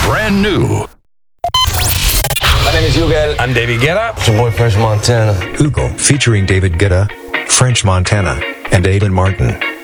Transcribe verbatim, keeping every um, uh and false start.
brand new. My name is Hugo. I'm David Guetta. It's your boy French Montana. Hugo, featuring David Guetta, French Montana, and Aiden Martin.